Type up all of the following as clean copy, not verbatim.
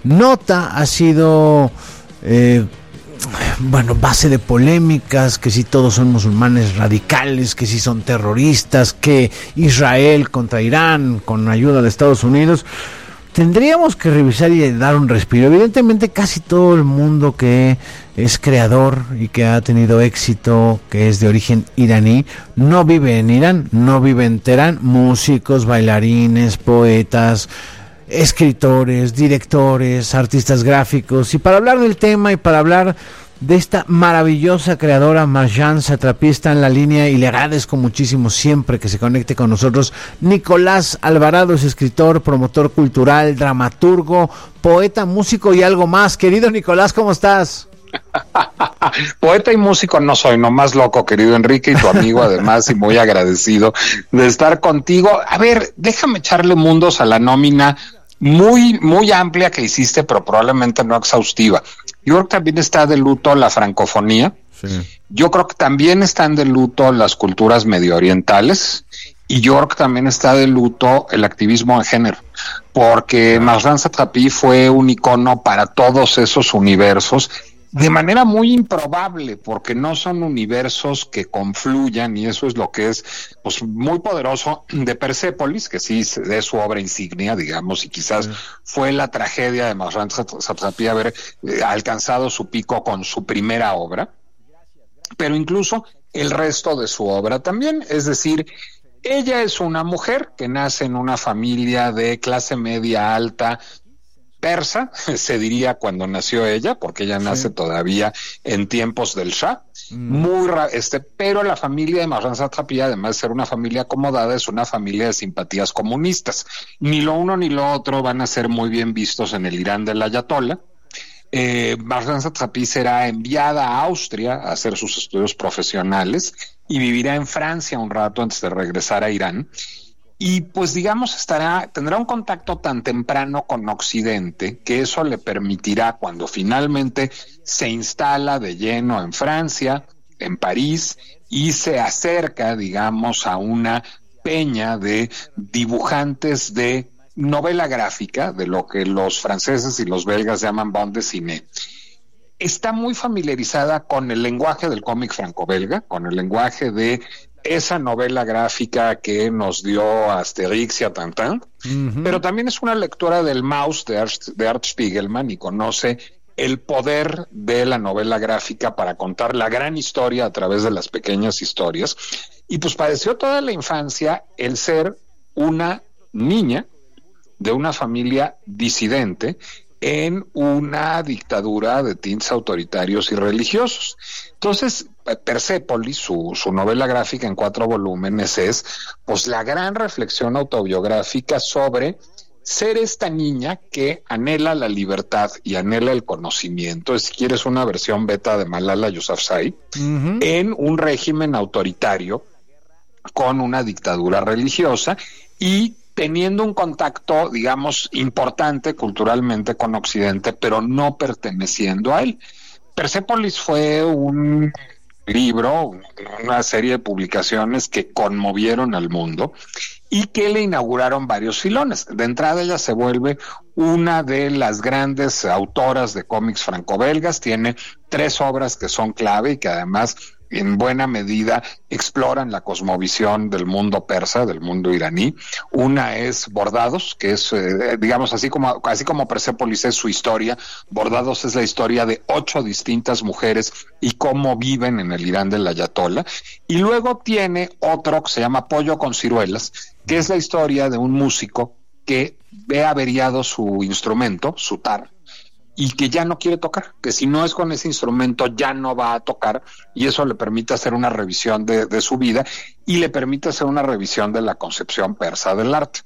nota ha sido base de polémicas, que si todos son musulmanes radicales, que si son terroristas, que Israel contra Irán con ayuda de Estados Unidos. Tendríamos que revisar y dar un respiro. Evidentemente casi todo el mundo que es creador y que ha tenido éxito, que es de origen iraní, no vive en Irán, no vive en Teherán. Músicos, bailarines, poetas, escritores, directores, artistas gráficos. Y para hablar del tema y para hablar de esta maravillosa creadora, Marjane Satrapi, está en la línea y le agradezco muchísimo siempre que se conecte con nosotros. Nicolás Alvarado es escritor, promotor cultural, dramaturgo, poeta, músico y algo más. Querido Nicolás, ¿cómo estás? Poeta y músico no soy, nomás loco, querido Enrique, y tu amigo además, y muy agradecido de estar contigo. A ver, déjame echarle mundos a la nómina muy amplia que hiciste, pero probablemente no exhaustiva. Yo creo que también está de luto la francofonía. Sí. Yo creo que también están de luto las culturas medio orientales. Y yo creo que también está de luto el activismo de género. Porque Marjane Satrapi fue un icono para todos esos universos, de manera muy improbable, porque no son universos que confluyan, y eso es lo que es pues muy poderoso de Persépolis, que sí es su obra insignia, digamos, y quizás fue la tragedia de Marjane Satrapi haber alcanzado su pico con su primera obra, pero incluso el resto de su obra también. Es decir, ella es una mujer que nace en una familia de clase media alta persa, se diría cuando nació ella, porque ella nace todavía en tiempos del Shah, pero la familia de Marjane Satrapi, además de ser una familia acomodada, es una familia de simpatías comunistas. Ni lo uno ni lo otro van a ser muy bien vistos en el Irán del Ayatollah. Marjane Satrapi será enviada a Austria a hacer sus estudios profesionales y vivirá en Francia un rato antes de regresar a Irán. Y pues digamos tendrá un contacto tan temprano con Occidente que eso le permitirá, cuando finalmente se instala de lleno en Francia, en París, y se acerca, digamos, a una peña de dibujantes de novela gráfica, de lo que los franceses y los belgas llaman bande dessinée. Está muy familiarizada con el lenguaje del cómic franco-belga, con el lenguaje de esa novela gráfica que nos dio Asterix y a Tintín, pero también es una lectora del Maus de Art Spiegelman y conoce el poder de la novela gráfica para contar la gran historia a través de las pequeñas historias. Y pues padeció toda la infancia el ser una niña de una familia disidente en una dictadura de tintes autoritarios y religiosos. Entonces, Persépolis, su novela gráfica en 4 volúmenes, es pues la gran reflexión autobiográfica sobre ser esta niña que anhela la libertad y anhela el conocimiento. Si quieres una versión beta de Malala Yousafzai, en un régimen autoritario con una dictadura religiosa y teniendo un contacto, digamos, importante culturalmente con Occidente, pero no perteneciendo a él. Persépolis fue un libro, una serie de publicaciones que conmovieron al mundo y que le inauguraron varios filones. De entrada, ella se vuelve una de las grandes autoras de cómics franco-belgas, tiene 3 obras que son clave y que además en buena medida exploran la cosmovisión del mundo persa, del mundo iraní. Una es Bordados, que es, digamos, así como Persépolis es su historia, Bordados es la historia de 8 distintas mujeres y cómo viven en el Irán del Ayatollah. Y luego tiene otro que se llama Pollo con ciruelas, que es la historia de un músico que ve averiado su instrumento, su tar, y que ya no quiere tocar, que si no es con ese instrumento ya no va a tocar, y eso le permite hacer una revisión de su vida y le permite hacer una revisión de la concepción persa del arte.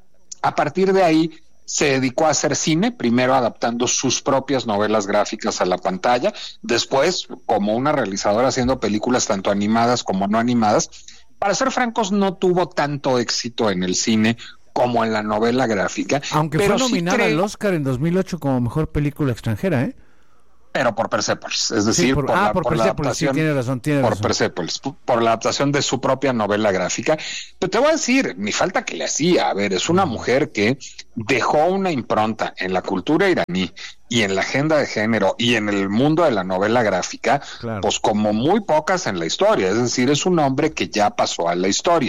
A partir de ahí se dedicó a hacer cine, primero adaptando sus propias novelas gráficas a la pantalla, después como una realizadora haciendo películas tanto animadas como no animadas. Para ser francos, no tuvo tanto éxito en el cine como en la novela gráfica. Aunque pero fue nominada al Oscar en 2008 como mejor película extranjera, ¿eh? pero por Persépolis, es decir, sí, por la Persépolis, sí, tiene razón. Persépolis, por la adaptación de su propia novela gráfica. Pero te voy a decir, ni falta que le hacía. A ver, es una mujer que dejó una impronta en la cultura iraní y en la agenda de género y en el mundo de la novela gráfica, claro, pues como muy pocas en la historia. Es decir, es un hombre que ya pasó a la historia.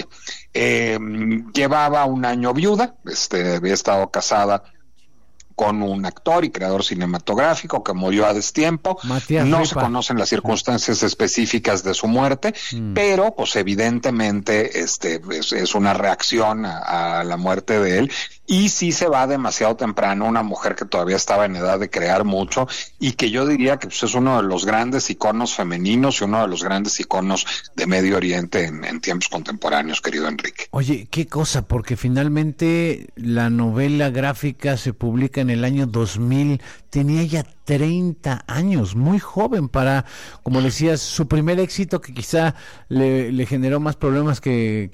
Llevaba un año viuda, había estado casada con un actor y creador cinematográfico que murió a destiempo. Matías no Ripa. Se conocen las circunstancias específicas de su muerte, pero pues evidentemente es una reacción a la muerte de él, y sí se va demasiado temprano, una mujer que todavía estaba en edad de crear mucho y que yo diría que pues, es uno de los grandes iconos femeninos y uno de los grandes iconos de Medio Oriente en tiempos contemporáneos, querido Enrique. Oye, qué cosa, porque finalmente la novela gráfica se publica en el año 2000, tenía ya 30 años, muy joven para, como decías, su primer éxito, que quizá le generó más problemas que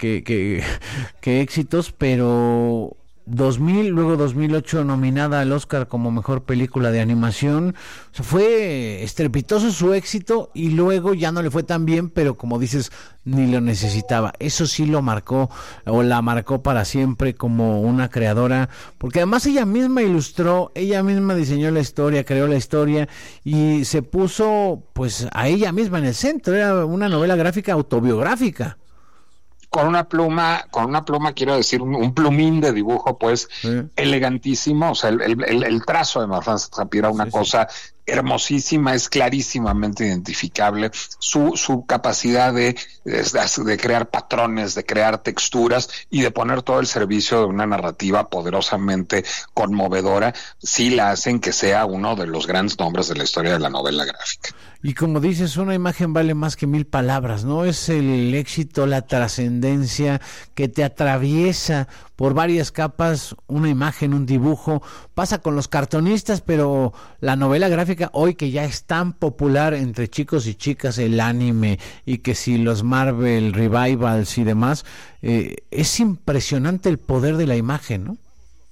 éxitos, pero 2000, luego 2008 nominada al Oscar como mejor película de animación. O sea, fue estrepitoso su éxito y luego ya no le fue tan bien, pero como dices, ni lo necesitaba. Eso sí lo marcó, o la marcó para siempre como una creadora, porque además ella misma ilustró, ella misma diseñó la historia, creó la historia y se puso pues a ella misma en el centro. Era una novela gráfica autobiográfica. Con una pluma, quiero decir, un plumín de dibujo, pues, elegantísimo. O sea, el trazo de Marfan Satrapi era una cosa hermosísima, es clarísimamente identificable. Su capacidad de crear patrones, de crear texturas y de poner todo el servicio de una narrativa poderosamente conmovedora, sí la hacen que sea uno de los grandes nombres de la historia de la novela gráfica. Y como dices, una imagen vale más que 1000 palabras, ¿no? Es el éxito, la trascendencia que te atraviesa por varias capas, una imagen, un dibujo. Pasa con los cartonistas, pero la novela gráfica, hoy que ya es tan popular entre chicos y chicas, el anime, y que si los Marvel Revivals y demás, es impresionante el poder de la imagen, ¿no?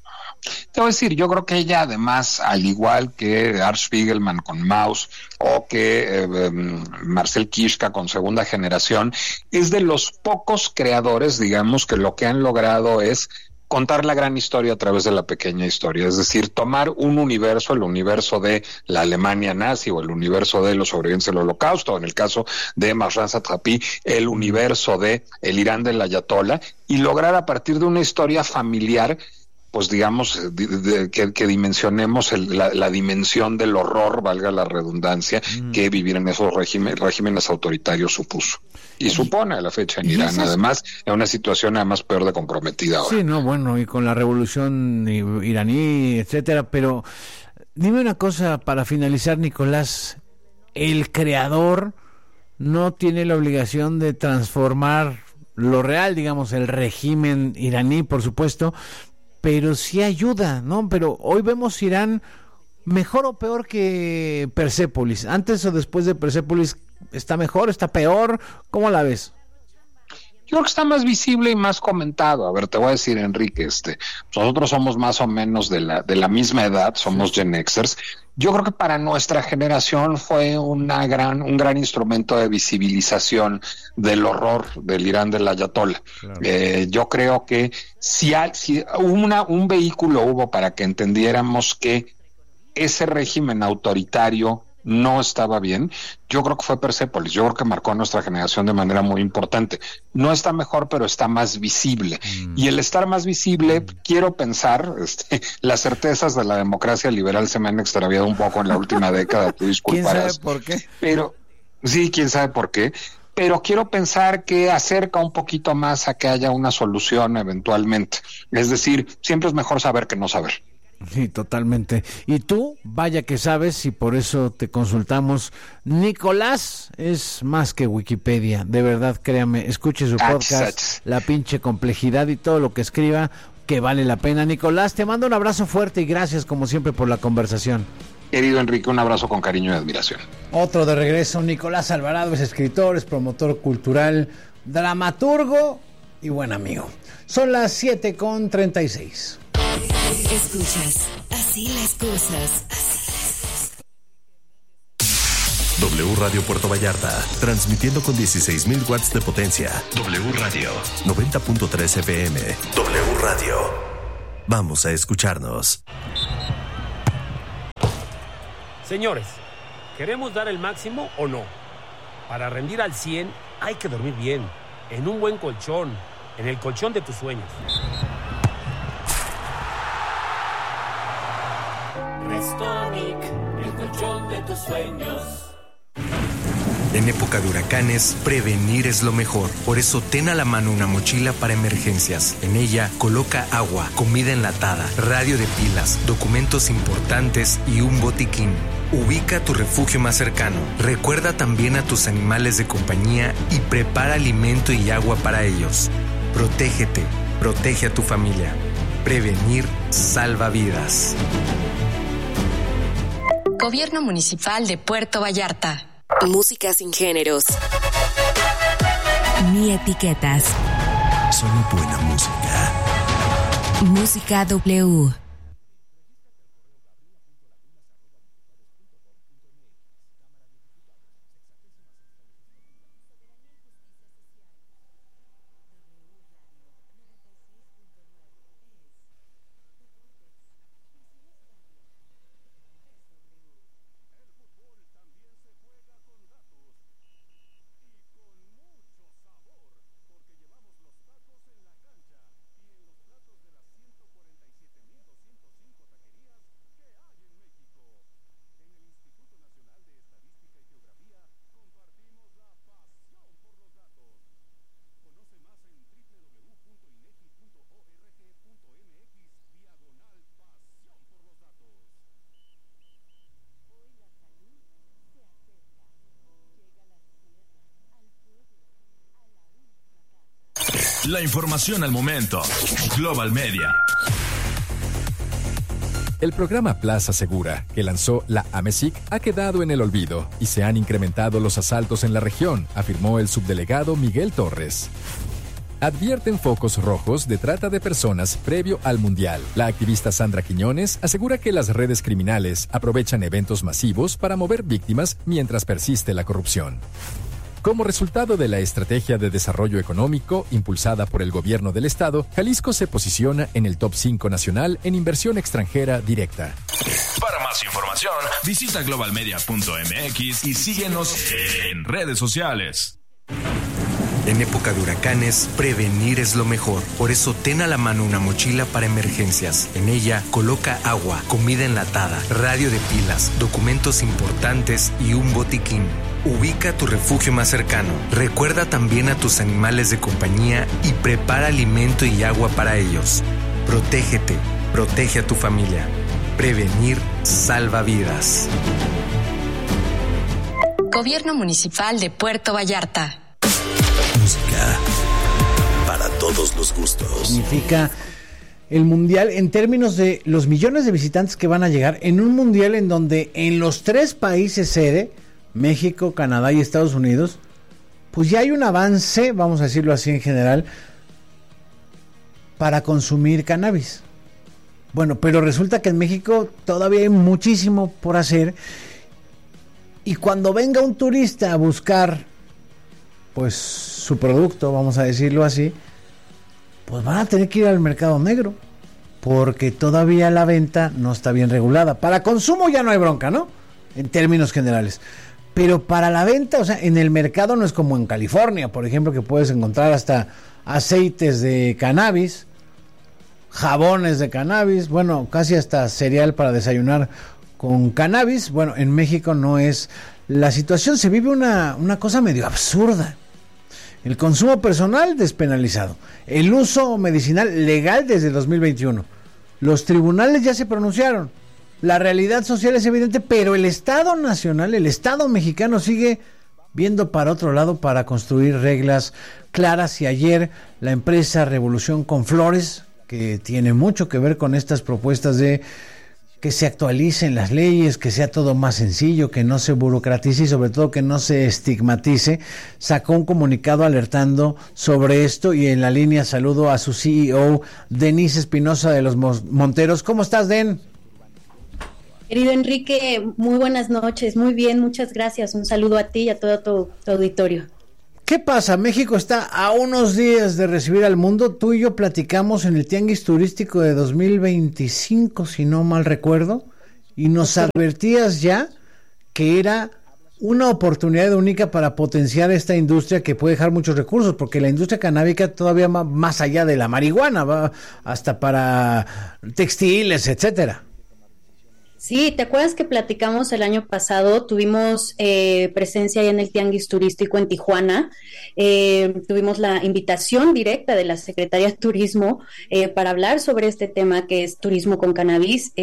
Te voy a decir, yo creo que ella además, al igual que Art Spiegelman con Maus o que Marcel Kiszka con Segunda Generación, es de los pocos creadores, digamos, que lo que han logrado es contar la gran historia a través de la pequeña historia, es decir, tomar un universo, el universo de la Alemania nazi o el universo de los sobrevivientes del Holocausto, en el caso de Marfan Satrapi, el universo de el Irán del Ayatollah, y lograr a partir de una historia familiar, pues digamos, que dimensionemos la dimensión del horror, valga la redundancia, que vivir en esos regímenes autoritarios supuso. Y supone a la fecha en Irán, además, en una situación además peor de comprometida ahora. Sí, no, bueno, y con la revolución iraní, etcétera, pero dime una cosa para finalizar, Nicolás, el creador no tiene la obligación de transformar lo real, digamos, el régimen iraní, por supuesto, pero sí ayuda, ¿no? Pero hoy vemos Irán mejor o peor que Persépolis. Antes o después de Persépolis, ¿está mejor, está peor? ¿Cómo la ves? Yo creo que está más visible y más comentado. A ver, te voy a decir, Enrique, nosotros somos más o menos de la misma edad, somos Gen Xers. Yo creo que para nuestra generación fue un gran instrumento de visibilización del horror del Irán del Ayatollah. Claro. Yo creo que si un vehículo hubo para que entendiéramos que ese régimen autoritario no estaba bien, yo creo que fue Persépolis. Yo creo que marcó a nuestra generación de manera muy importante. No está mejor, pero está más visible. Y el estar más visible, quiero pensar, las certezas de la democracia liberal se me han extraviado un poco en la última década, tú disculparás. ¿Quién sabe por qué? Pero, sí, quién sabe por qué. Pero quiero pensar que acerca un poquito más a que haya una solución eventualmente. Es decir, siempre es mejor saber que no saber. Sí, totalmente. Y tú, vaya que sabes, y por eso te consultamos. Nicolás es más que Wikipedia, de verdad, créame. Escuche su podcast, La Pinche Complejidad, y todo lo que escriba, que vale la pena. Nicolás, te mando un abrazo fuerte y gracias como siempre por la conversación. Querido Enrique, un abrazo con cariño y admiración. Otro de regreso, Nicolás Alvarado es escritor, es promotor cultural, dramaturgo y buen amigo. Son las 7:36. Escuchas, así las cosas. W Radio Puerto Vallarta, transmitiendo con 16,000 watts de potencia. W Radio, 90.3 FM. W Radio. Vamos a escucharnos. Señores, ¿queremos dar el máximo o no? Para rendir al 100 hay que dormir bien, en un buen colchón, en el colchón de tus sueños. Restonic, el colchón de tus sueños. En época de huracanes, prevenir es lo mejor. Por eso ten a la mano una mochila para emergencias. En ella coloca agua, comida enlatada, radio de pilas, documentos importantes y un botiquín. Ubica tu refugio más cercano. Recuerda también a tus animales de compañía y prepara alimento y agua para ellos. Protégete, protege a tu familia. Prevenir salva vidas. Gobierno Municipal de Puerto Vallarta. Música sin géneros ni etiquetas. Solo buena música. Música W. La información al momento. Global Media. El programa Plaza Segura, que lanzó la AMESIC, ha quedado en el olvido y se han incrementado los asaltos en la región, afirmó el subdelegado Miguel Torres. Advierten focos rojos de trata de personas previo al Mundial. La activista Sandra Quiñones asegura que las redes criminales aprovechan eventos masivos para mover víctimas mientras persiste la corrupción. Como resultado de la estrategia de desarrollo económico impulsada por el gobierno del estado, Jalisco se posiciona en el top 5 nacional en inversión extranjera directa. Para más información, visita globalmedia.mx y síguenos en redes sociales. En época de huracanes, prevenir es lo mejor. Por eso ten a la mano una mochila para emergencias. En ella coloca agua, comida enlatada, radio de pilas, documentos importantes y un botiquín. Ubica tu refugio más cercano. Recuerda también a tus animales de compañía y prepara alimento y agua para ellos. Protégete, protege a tu familia. Prevenir salva vidas. Gobierno Municipal de Puerto Vallarta. Música para todos los gustos. Significa el mundial en términos de los millones de visitantes que van a llegar en un mundial en donde en los 3 países sede, México, Canadá y Estados Unidos, pues ya hay un avance, vamos a decirlo así en general, para consumir cannabis. Bueno, pero resulta que en México todavía hay muchísimo por hacer, y cuando venga un turista a buscar pues su producto, vamos a decirlo así, pues van a tener que ir al mercado negro, porque todavía la venta no está bien regulada. Para consumo ya no hay bronca, ¿no? En términos generales. Pero para la venta, o sea, en el mercado no es como en California, por ejemplo, que puedes encontrar hasta aceites de cannabis, jabones de cannabis, bueno, casi hasta cereal para desayunar con cannabis. Bueno, en México no es la situación, se vive una cosa medio absurda. El consumo personal despenalizado, el uso medicinal legal desde el 2021. Los tribunales ya se pronunciaron. La realidad social es evidente, pero el Estado nacional, el Estado mexicano sigue viendo para otro lado para construir reglas claras. Y ayer la empresa Revolución con Flores, que tiene mucho que ver con estas propuestas de que se actualicen las leyes, que sea todo más sencillo, que no se burocratice y sobre todo que no se estigmatice, sacó un comunicado alertando sobre esto. Y en la línea saludo a su CEO, Denise Espinosa de los Monteros. ¿Cómo estás, Den? Querido Enrique, muy buenas noches, muy bien, muchas gracias. Un saludo a ti y a todo tu auditorio. ¿Qué pasa? México está a unos días de recibir al mundo. Tú y yo platicamos en el Tianguis Turístico de 2025, si no mal recuerdo, y nos advertías ya que era una oportunidad única para potenciar esta industria que puede dejar muchos recursos, porque la industria canábica todavía más allá de la marihuana, va hasta para textiles, etcétera. Sí, ¿te acuerdas que platicamos el año pasado? Tuvimos presencia ahí en el Tianguis Turístico en Tijuana. Tuvimos la invitación directa de la Secretaría de Turismo para hablar sobre este tema que es turismo con cannabis.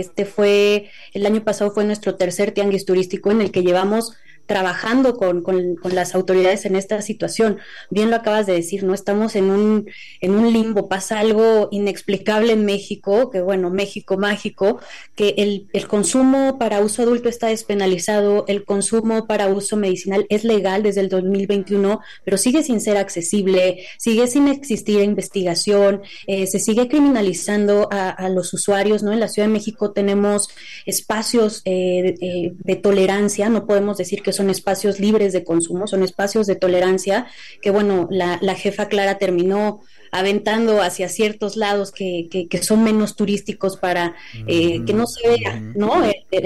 El año pasado fue nuestro tercer Tianguis Turístico en el que llevamos trabajando con las autoridades en esta situación. Bien lo acabas de decir, ¿no? Estamos en un limbo, pasa algo inexplicable en México, que bueno, México mágico, que el consumo para uso adulto está despenalizado, el consumo para uso medicinal es legal desde el 2021, pero sigue sin ser accesible, sigue sin existir investigación, se sigue criminalizando a los usuarios, ¿no? En la Ciudad de México tenemos espacios de tolerancia, no podemos decir que son espacios libres de consumo, son espacios de tolerancia que, bueno, la jefa Clara terminó aventando hacia ciertos lados que son menos turísticos para que no se vea, ¿no?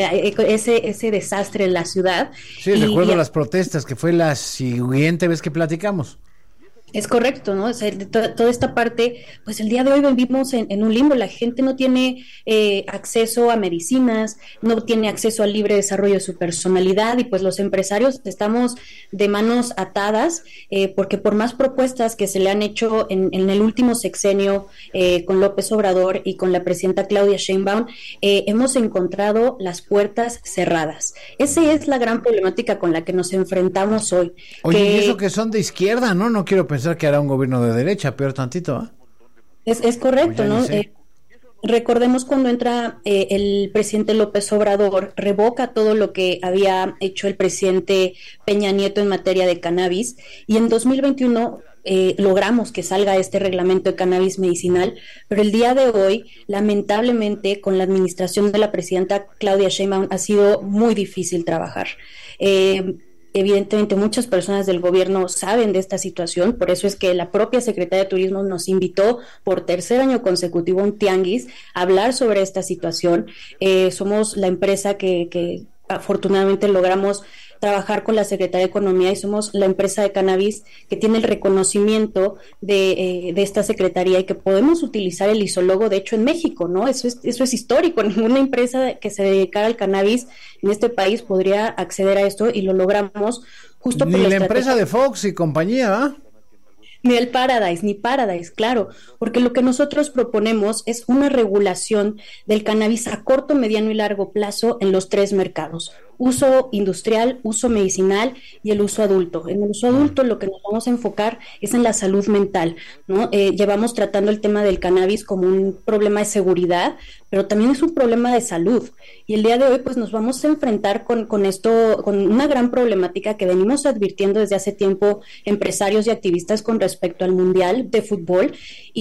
Ese desastre en la ciudad. Sí, recuerdo las protestas, que fue la siguiente vez que platicamos. Es correcto, ¿no? O sea, toda esta parte, pues el día de hoy vivimos en un limbo. La gente no tiene acceso a medicinas, no tiene acceso al libre desarrollo de su personalidad, y pues los empresarios estamos de manos atadas, porque por más propuestas que se le han hecho en el último sexenio con López Obrador y con la presidenta Claudia Sheinbaum, hemos encontrado las puertas cerradas. Esa es la gran problemática con la que nos enfrentamos hoy. Oye, y eso que son de izquierda, ¿no? No quiero pensar que hará un gobierno de derecha, peor tantito, ¿eh? Es correcto, ¿no? Recordemos cuando entra el presidente López Obrador, revoca todo lo que había hecho el presidente Peña Nieto en materia de cannabis, y en 2021 logramos que salga este reglamento de cannabis medicinal, pero el día de hoy, lamentablemente, con la administración de la presidenta Claudia Sheinbaum ha sido muy difícil trabajar. Evidentemente muchas personas del gobierno saben de esta situación, por eso es que la propia Secretaría de Turismo nos invitó por tercer año consecutivo a un tianguis a hablar sobre esta situación. Somos la empresa que afortunadamente logramos trabajar con la Secretaría de Economía, y somos la empresa de cannabis que tiene el reconocimiento de esta secretaría, y que podemos utilizar el isólogo, de hecho, en México, ¿no? Eso es histórico. Ninguna empresa que se dedicara al cannabis en este país podría acceder a esto, y lo logramos justo por ni la empresa de Fox y compañía, ¿va? Ni el Paradise, claro, porque lo que nosotros proponemos es una regulación del cannabis a corto, mediano y largo plazo en los tres mercados: uso industrial, uso medicinal y el uso adulto. En el uso adulto lo que nos vamos a enfocar es en la salud mental, ¿no? Llevamos tratando el tema del cannabis como un problema de seguridad, pero también es un problema de salud. Y el día de hoy pues nos vamos a enfrentar con esto, con una gran problemática que venimos advirtiendo desde hace tiempo empresarios y activistas con respecto al Mundial de Fútbol,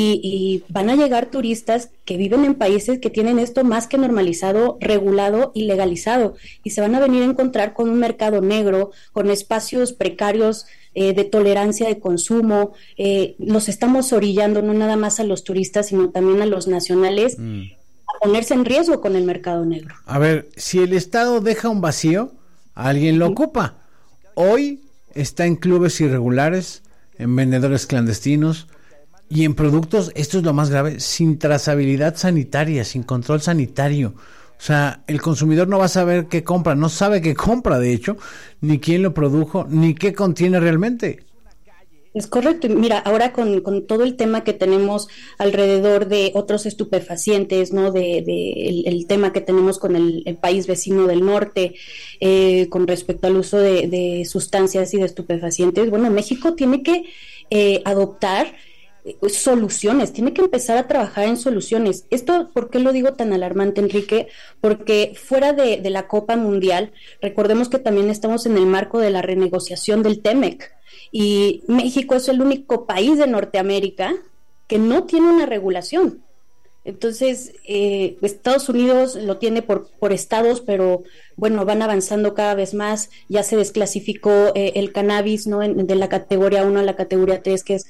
y van a llegar turistas que viven en países que tienen esto más que normalizado, regulado y legalizado, y se van a venir a encontrar con un mercado negro, con espacios precarios de tolerancia de consumo. Los estamos orillando no nada más a los turistas, sino también a los nacionales a ponerse en riesgo con el mercado negro. A ver, si el Estado deja un vacío, alguien lo ocupa. Hoy está en clubes irregulares, en vendedores clandestinos y en productos, esto es lo más grave, sin trazabilidad sanitaria, sin control sanitario. O sea, el consumidor no va a saber qué compra, no sabe qué compra, de hecho, ni quién lo produjo, ni qué contiene realmente. Es correcto. Mira, ahora con todo el tema que tenemos alrededor de otros estupefacientes, ¿no? El tema que tenemos con el país vecino del norte, con respecto al uso de sustancias y de estupefacientes, bueno, México tiene que adoptar soluciones, tiene que empezar a trabajar en soluciones. Esto, ¿por qué lo digo tan alarmante, Enrique? Porque fuera de la Copa Mundial, recordemos que también estamos en el marco de la renegociación del TEMEC, y México es el único país de Norteamérica que no tiene una regulación. Entonces, Estados Unidos lo tiene por estados, pero bueno, van avanzando cada vez más. Ya se desclasificó el cannabis, ¿no? De la categoría 1 a la categoría 3, que es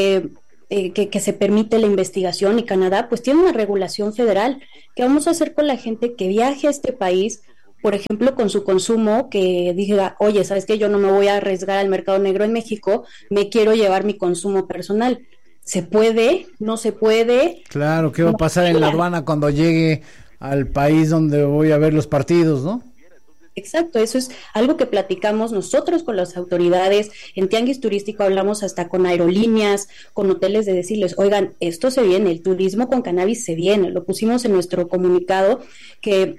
que se permite la investigación, y Canadá pues tiene una regulación federal. ¿Qué vamos a hacer con la gente que viaje a este país, por ejemplo, con su consumo, que diga, oye, ¿sabes qué? Yo no me voy a arriesgar al mercado negro en México, me quiero llevar mi consumo personal? ¿Se puede? ¿No se puede? Claro, ¿qué va a pasar en la aduana cuando llegue al país donde voy a ver los partidos, no? Exacto, eso es algo que platicamos nosotros con las autoridades. En Tianguis Turístico hablamos hasta con aerolíneas, con hoteles, de decirles, oigan, esto se viene, el turismo con cannabis se viene. Lo pusimos en nuestro comunicado, que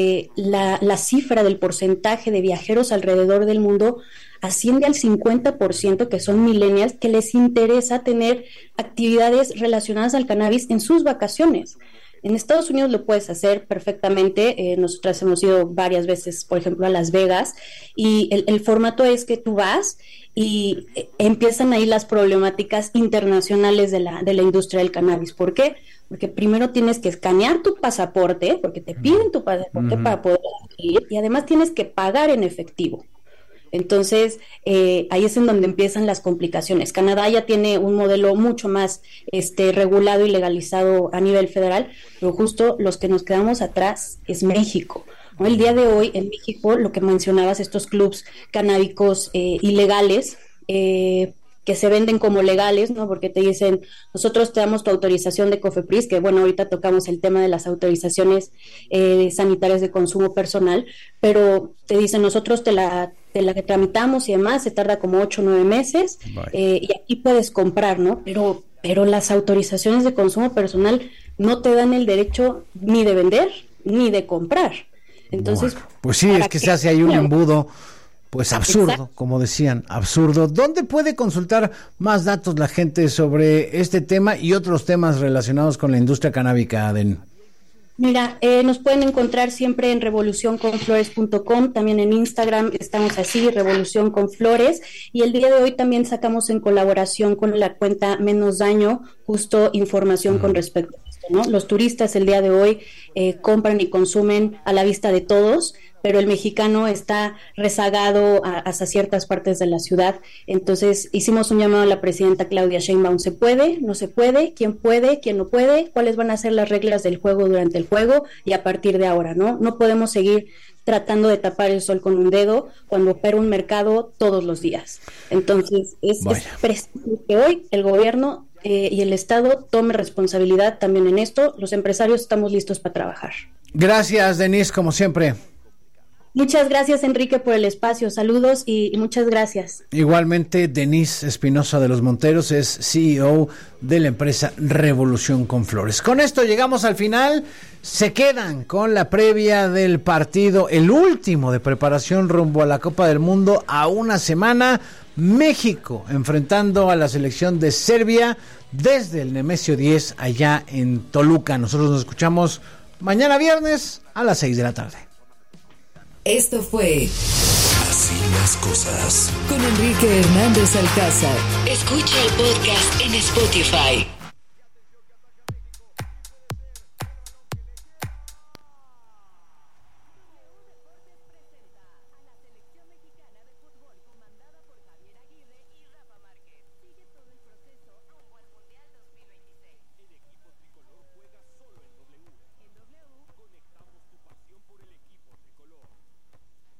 la cifra del porcentaje de viajeros alrededor del mundo asciende al 50%, que son millennials, que les interesa tener actividades relacionadas al cannabis en sus vacaciones. En Estados Unidos lo puedes hacer perfectamente. Nosotras hemos ido varias veces, por ejemplo, a Las Vegas, y el formato es que tú vas y empiezan ahí las problemáticas internacionales de la industria del cannabis. ¿Por qué? Porque primero tienes que escanear tu pasaporte, porque te piden tu pasaporte para poder ir, y además tienes que pagar en efectivo. Entonces, ahí es en donde empiezan las complicaciones. Canadá ya tiene un modelo mucho más regulado y legalizado a nivel federal, pero justo los que nos quedamos atrás es México, ¿no? El día de hoy en México, lo que mencionabas, estos clubs canábicos ilegales, que se venden como legales, ¿no? Porque te dicen, nosotros te damos tu autorización de COFEPRIS, que bueno, ahorita tocamos el tema de las autorizaciones sanitarias de consumo personal, pero te dicen, nosotros te la que tramitamos y demás, se tarda como 8 o 9 meses, y aquí puedes comprar, ¿no? Pero las autorizaciones de consumo personal no te dan el derecho ni de vender ni de comprar. Entonces, bueno, pues sí, es que se hace ahí un embudo, pues absurdo. Exacto. Como decían, absurdo. ¿Dónde puede consultar más datos la gente sobre este tema y otros temas relacionados con la industria canábica, Aden? Mira, nos pueden encontrar siempre en revolucionconflores.com, también en Instagram estamos así, Revolución con Flores, y el día de hoy también sacamos en colaboración con la cuenta Menos Daño, justo información con respecto a esto, ¿no? Los turistas el día de hoy compran y consumen a la vista de todos, pero el mexicano está rezagado hacia ciertas partes de la ciudad. Entonces hicimos un llamado a la presidenta Claudia Sheinbaum. ¿Se puede? ¿No se puede? ¿Quién puede? ¿Quién no puede? ¿Cuáles van a ser las reglas del juego durante el juego y a partir de ahora? No podemos seguir tratando de tapar el sol con un dedo cuando opera un mercado todos los días. Entonces es preciso que hoy el gobierno y el Estado tome responsabilidad también en esto. Los empresarios estamos listos para trabajar. Gracias, Denise, como siempre. Muchas gracias, Enrique, por el espacio. Saludos y muchas gracias. Igualmente, Denise Espinosa de los Monteros es CEO de la empresa Revolución con Flores. Con esto llegamos al final. Se quedan con la previa del partido, el último de preparación rumbo a la Copa del Mundo a una semana. México enfrentando a la selección de Serbia desde el Nemesio 10 allá en Toluca. Nosotros nos escuchamos mañana viernes a las 6 de la tarde. Esto fue Así las cosas con Enrique Hernández Alcázar. Escucha el podcast en Spotify.